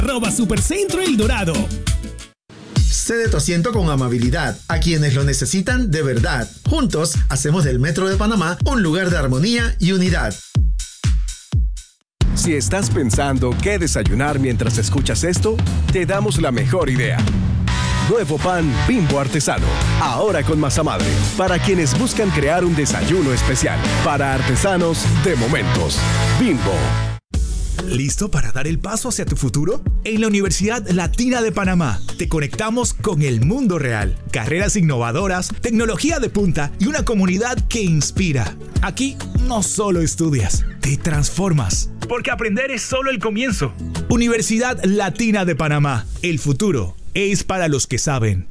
@Supercentro El Dorado. Cede tu asiento con amabilidad a quienes lo necesitan de verdad. Juntos hacemos del Metro de Panamá un lugar de armonía y unidad. Si estás pensando qué desayunar mientras escuchas esto, te damos la mejor idea. Nuevo pan Bimbo Artesano, ahora con masa madre, para quienes buscan crear un desayuno especial. Para artesanos de momentos. Bimbo. ¿Listo para dar el paso hacia tu futuro? En la Universidad Latina de Panamá te conectamos con el mundo real. Carreras innovadoras, tecnología de punta y una comunidad que inspira. Aquí no solo estudias, te transformas. Porque aprender es solo el comienzo. Universidad Latina de Panamá. El futuro es para los que saben.